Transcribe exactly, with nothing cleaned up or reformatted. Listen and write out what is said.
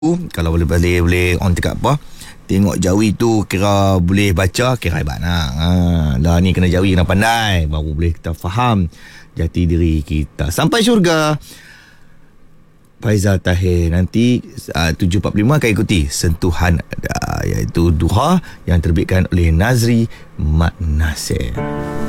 Kalau boleh boleh boleh orang cakap apa, tengok jawi tu kira boleh baca, kira hebat nak. Ha, lah ni kena jawi, kena pandai, baru boleh kita faham jati diri kita sampai syurga. Faizal Tahir nanti uh, tujuh empat puluh lima akan ikuti sentuhan uh, iaitu Duha yang terbitkan oleh Nazri Mat Nasir.